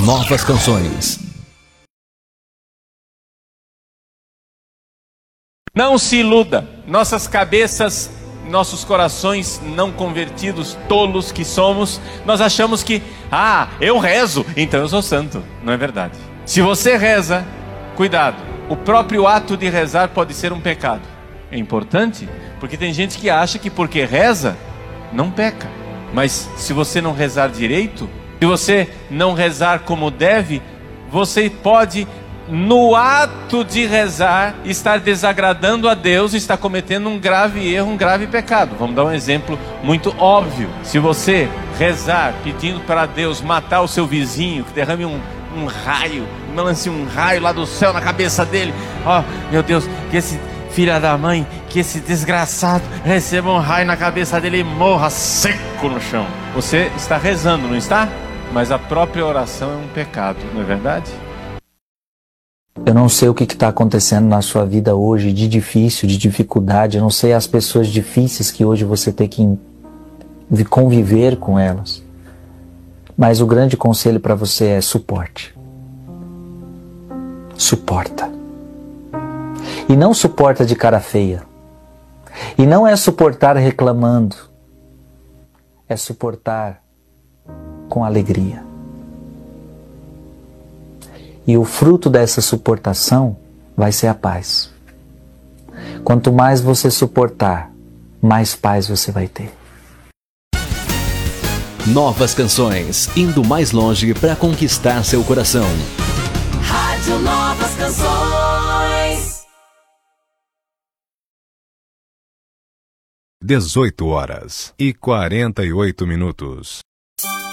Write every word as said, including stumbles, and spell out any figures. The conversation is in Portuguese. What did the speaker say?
Novas Canções. Não se iluda, nossas cabeças, nossos corações não convertidos, tolos que somos, nós achamos que, ah, eu rezo, então eu sou santo. Não é verdade. Se você reza, cuidado, o próprio ato de rezar pode ser um pecado. É importante, porque tem gente que acha que porque reza, não peca. Mas se você não rezar direito, se você não rezar como deve, você pode, no ato de rezar, estar desagradando a Deus, estar cometendo um grave erro, um grave pecado. Vamos dar um exemplo muito óbvio. Se você rezar pedindo para Deus matar o seu vizinho, que derrame um, um raio, lance um raio lá do céu na cabeça dele, ó, oh, meu Deus, que esse filho da mãe, que esse desgraçado receba um raio na cabeça dele e morra seco no chão. Você está rezando, não está? Mas a própria oração é um pecado, não é verdade? Eu não sei o que está acontecendo na sua vida hoje, de difícil, de dificuldade. Eu não sei as pessoas difíceis que hoje você tem que conviver com elas. Mas o grande conselho para você é suporte. Suporta. E não suporta de cara feia. E não é suportar reclamando. É suportar com alegria. E o fruto dessa suportação vai ser a paz. Quanto mais você suportar, mais paz você vai ter. Novas Canções, indo mais longe para conquistar seu coração. Rádio Novas Canções. dezoito horas e quarenta e oito minutos.